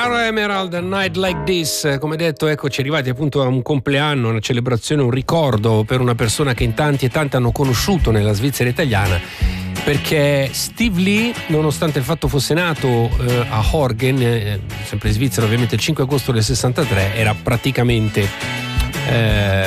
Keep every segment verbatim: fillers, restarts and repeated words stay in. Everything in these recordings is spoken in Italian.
caro Emerald, A Night Like This. Come detto, eccoci arrivati appunto a un compleanno, una celebrazione, un ricordo per una persona che in tanti e tanti hanno conosciuto nella Svizzera italiana, perché Steve Lee, nonostante il fatto fosse nato eh, a Horgen, eh, sempre in Svizzera ovviamente, il cinque agosto del sessantatré, era praticamente eh,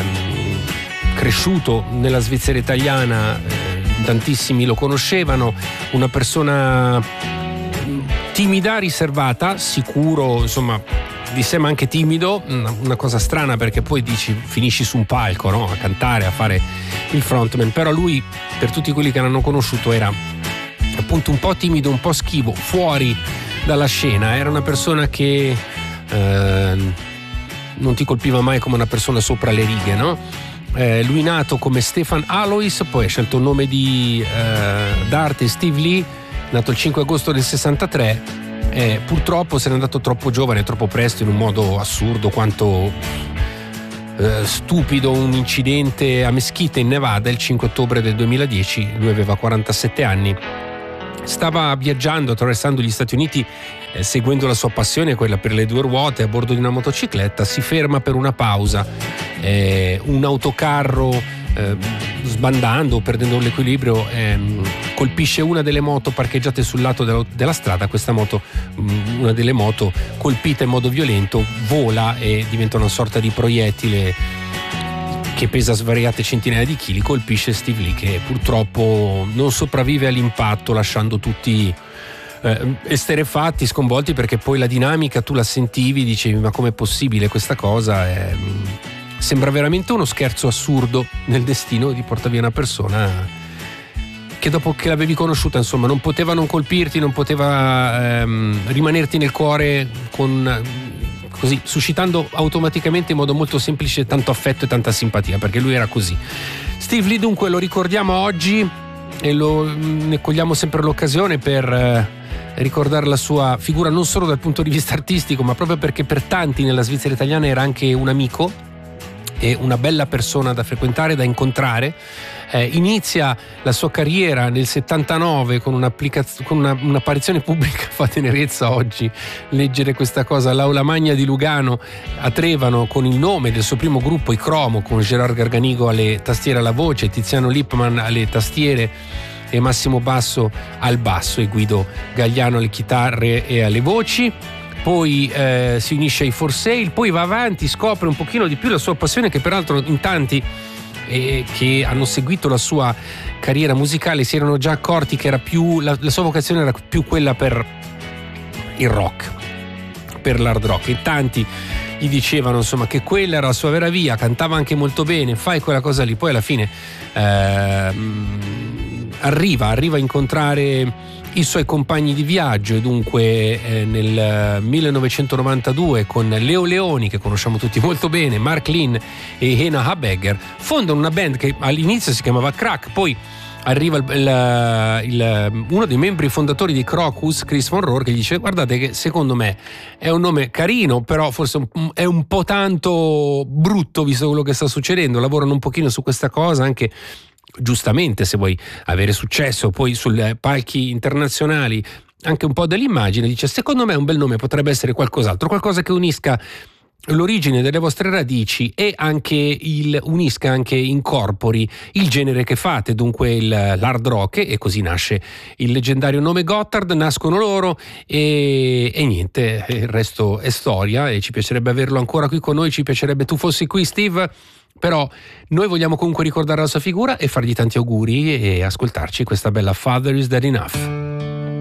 cresciuto nella Svizzera italiana, eh, tantissimi lo conoscevano, una persona timida, riservata, sicuro, insomma, di sé ma anche timido, una, una cosa strana perché poi dici finisci su un palco, no? A cantare, a fare il frontman, però lui, per tutti quelli che l'hanno conosciuto, era appunto un po' timido, un po' schivo, fuori dalla scena, era una persona che eh, non ti colpiva mai come una persona sopra le righe, no? Eh, lui nato come Stefan Alois, poi ha scelto il nome di, eh, d'arte Steve Lee, nato il cinque agosto del sessantatré, eh, purtroppo se n'è andato troppo giovane, troppo presto, in un modo assurdo quanto eh, stupido, un incidente a Mesquite in Nevada il cinque ottobre del duemiladieci. Lui aveva quarantasette anni, stava viaggiando, attraversando gli Stati Uniti, eh, seguendo la sua passione, quella per le due ruote, a bordo di una motocicletta. Si ferma per una pausa, eh, un autocarro Eh, sbandando, perdendo l'equilibrio, ehm, colpisce una delle moto parcheggiate sul lato della, della strada. Questa moto, mh, una delle moto colpita in modo violento, vola e diventa una sorta di proiettile che pesa svariate centinaia di chili, colpisce Steve Lee, che purtroppo non sopravvive all'impatto, lasciando tutti eh, esterrefatti, sconvolti, perché poi la dinamica tu la sentivi, dicevi ma com'è possibile questa cosa? Eh, Sembra veramente uno scherzo assurdo nel destino di portare via una persona che dopo che l'avevi conosciuta, insomma, non poteva non colpirti, non poteva ehm, rimanerti nel cuore, con così, suscitando automaticamente in modo molto semplice tanto affetto e tanta simpatia, perché lui era così. Steve Lee dunque lo ricordiamo oggi e lo, ne cogliamo sempre l'occasione per eh, ricordare la sua figura, non solo dal punto di vista artistico, ma proprio perché per tanti nella Svizzera italiana era anche un amico e una bella persona da frequentare, da incontrare. Eh, inizia la sua carriera nel settantanove con, con una, un'apparizione pubblica. Fa tenerezza oggi leggere questa cosa, all'Aula Magna di Lugano a Trevano, con il nome del suo primo gruppo, i Cromo, con Gerard Garganigo alle tastiere e alla voce, Tiziano Lippmann alle tastiere e Massimo Basso al basso e Guido Gagliano alle chitarre e alle voci. Poi eh, si unisce ai For Sale, poi va avanti, scopre un pochino di più la sua passione, che peraltro in tanti eh, che hanno seguito la sua carriera musicale si erano già accorti che era più la, la sua vocazione era più quella per il rock, per l'hard rock, e tanti gli dicevano insomma che quella era la sua vera via, cantava anche molto bene, fai quella cosa lì. Poi alla fine eh, arriva, arriva a incontrare i suoi compagni di viaggio e dunque eh, nel millenovecentonovantadue con Leo Leoni, che conosciamo tutti molto bene, Mark Lynn e Hena Habegger, fondano una band che all'inizio si chiamava Crack, poi arriva il, il, il, uno dei membri fondatori di Crocus, Chris Von Rohr, che gli dice guardate che secondo me è un nome carino, però forse un, è un po' tanto brutto visto quello che sta succedendo. Lavorano un pochino su questa cosa, anche giustamente, se vuoi avere successo poi sui palchi internazionali, anche un po' dell'immagine. Dice secondo me un bel nome potrebbe essere qualcos'altro, qualcosa che unisca l'origine delle vostre radici e anche il unisca, anche incorpori il genere che fate, dunque il, l'hard rock, e così nasce il leggendario nome Gotthard. Nascono loro e, e niente, il resto è storia, e ci piacerebbe averlo ancora qui con noi, ci piacerebbe tu fossi qui, Steve. Però noi vogliamo comunque ricordare la sua figura e fargli tanti auguri e ascoltarci questa bella Father Is Dead Enough.